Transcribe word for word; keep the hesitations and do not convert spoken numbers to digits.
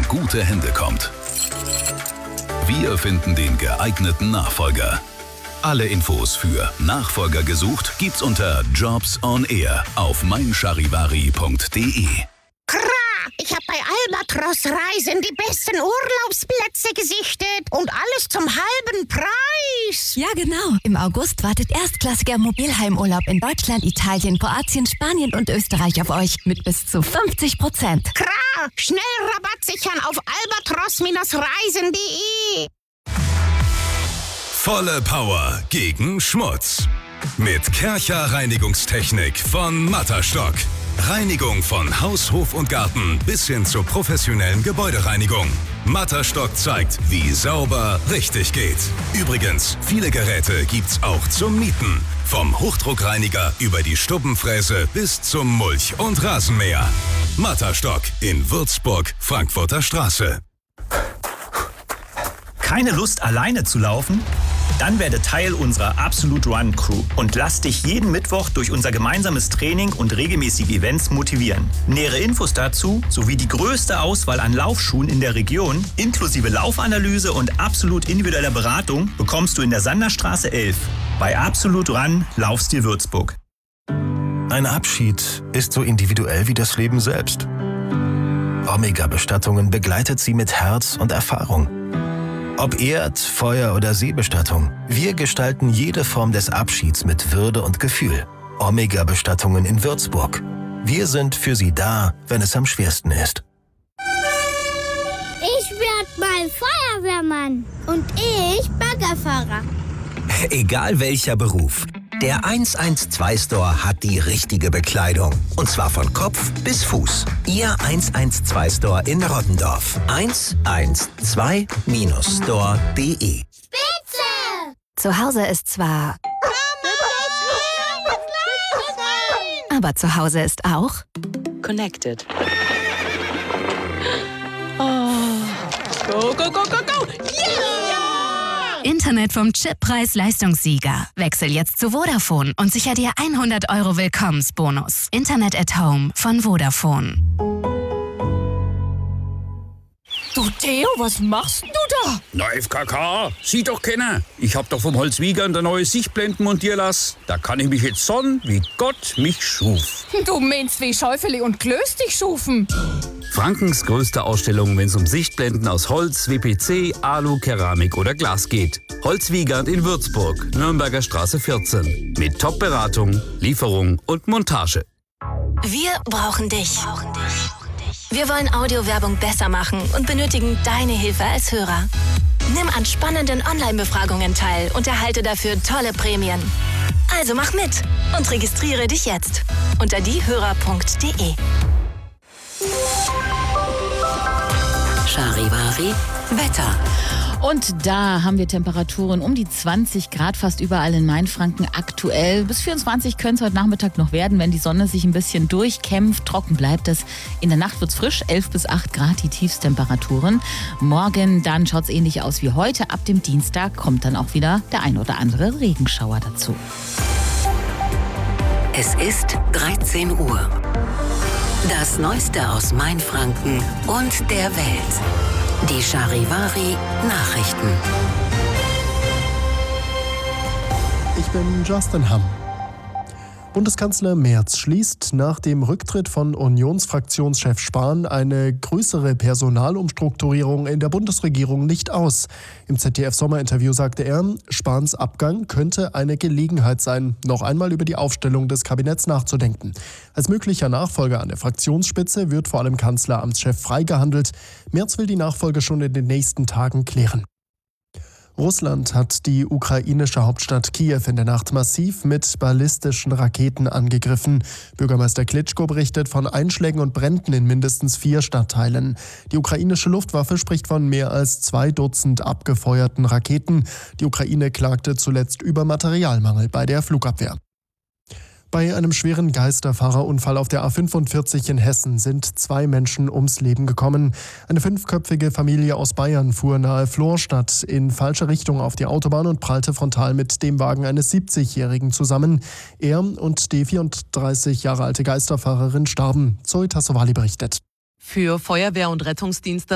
gute Hände kommt. Wir finden den geeigneten Nachfolger. Alle Infos für Nachfolger gesucht gibt's unter Jobs on Air auf meincharivari punkt de. Ich habe bei Albatros Reisen die besten Urlaubsplätze gesichtet und alles zum halben Preis. Ja, genau. Im August wartet erstklassiger Mobilheimurlaub in Deutschland, Italien, Kroatien, Spanien und Österreich auf euch mit bis zu fünfzig Prozent. Klar, schnell Rabatt sichern auf albatros reisen punkt de. Volle Power gegen Schmutz. Mit Kärcher Reinigungstechnik von Matterstock. Reinigung von Haus, Hof und Garten bis hin zur professionellen Gebäudereinigung. Matterstock zeigt, wie sauber richtig geht. Übrigens, viele Geräte gibt's auch zum Mieten. Vom Hochdruckreiniger über die Stubbenfräse bis zum Mulch- und Rasenmäher. Matterstock in Würzburg, Frankfurter Straße. Keine Lust, alleine zu laufen? Dann werde Teil unserer Absolute Run Crew und lass dich jeden Mittwoch durch unser gemeinsames Training und regelmäßige Events motivieren. Nähere Infos dazu sowie die größte Auswahl an Laufschuhen in der Region, inklusive Laufanalyse und absolut individueller Beratung, bekommst du in der Sanderstraße elf. Bei Absolute Run Laufstil Würzburg. Ein Abschied ist so individuell wie das Leben selbst. Omega-Bestattungen begleitet sie mit Herz und Erfahrung. Ob Erd-, Feuer- oder Seebestattung, wir gestalten jede Form des Abschieds mit Würde und Gefühl. Omega-Bestattungen in Würzburg. Wir sind für Sie da, wenn es am schwersten ist. Ich werd mal Feuerwehrmann und ich Baggerfahrer. Egal welcher Beruf, der eins eins zwei Store hat die richtige Bekleidung. Und zwar von Kopf bis Fuß. Ihr eins eins zwei Store in Rottendorf. eins eins zwei Store punkt de. Spitze! Zu Hause ist zwar... Aber zu Hause ist auch... Connected. Oh. Go, go, go, go, go! Yeah! Internet vom Chip Preis-Leistungssieger. Wechsel jetzt zu Vodafone und sicher dir hundert Euro Willkommensbonus. Internet at Home von Vodafone. Du, Theo, was machst denn du da? Na, F K K, sieh doch keiner. Ich hab doch vom Holzwiegern der neue Sichtblenden montieren lassen. Da kann ich mich jetzt sonnen, wie Gott mich schuf. Du meinst, wie Schäufele und Klöß dich schufen? Frankens größte Ausstellung, wenn es um Sichtblenden aus Holz, W P C, Alu, Keramik oder Glas geht. Holzwiegand in Würzburg, Nürnberger Straße vierzehn. Mit Top-Beratung, Lieferung und Montage. Wir brauchen dich. Wir wollen Audiowerbung besser machen und benötigen deine Hilfe als Hörer. Nimm an spannenden Online-Befragungen teil und erhalte dafür tolle Prämien. Also mach mit und registriere dich jetzt unter diehörer punkt de. Charivari Wetter. Und da haben wir Temperaturen um die zwanzig Grad fast überall in Mainfranken aktuell. Bis vierundzwanzig können es heute Nachmittag noch werden, wenn die Sonne sich ein bisschen durchkämpft. Trocken bleibt es. In der Nacht wird es frisch, elf bis acht Grad die Tiefstemperaturen. Morgen dann schaut es ähnlich aus wie heute. Ab dem Dienstag kommt dann auch wieder der ein oder andere Regenschauer dazu. Es ist dreizehn Uhr. Das Neueste aus Mainfranken und der Welt. Die Charivari Nachrichten. Ich bin Justin Hamm. Bundeskanzler Merz schließt nach dem Rücktritt von Unionsfraktionschef Spahn eine größere Personalumstrukturierung in der Bundesregierung nicht aus. Im Z D F-Sommerinterview sagte er, Spahns Abgang könnte eine Gelegenheit sein, noch einmal über die Aufstellung des Kabinetts nachzudenken. Als möglicher Nachfolger an der Fraktionsspitze wird vor allem Kanzleramtschef Frey gehandelt. Merz will die Nachfolge schon in den nächsten Tagen klären. Russland hat die ukrainische Hauptstadt Kiew in der Nacht massiv mit ballistischen Raketen angegriffen. Bürgermeister Klitschko berichtet von Einschlägen und Bränden in mindestens vier Stadtteilen. Die ukrainische Luftwaffe spricht von mehr als zwei Dutzend abgefeuerten Raketen. Die Ukraine klagte zuletzt über Materialmangel bei der Flugabwehr. Bei einem schweren Geisterfahrerunfall auf der A fünfundvierzig in Hessen sind zwei Menschen ums Leben gekommen. Eine fünfköpfige Familie aus Bayern fuhr nahe Florstadt in falsche Richtung auf die Autobahn und prallte frontal mit dem Wagen eines siebzigjährigen zusammen. Er und die vierunddreißig Jahre alte Geisterfahrerin starben. Zoe Tassovali berichtet. Für Feuerwehr und Rettungsdienste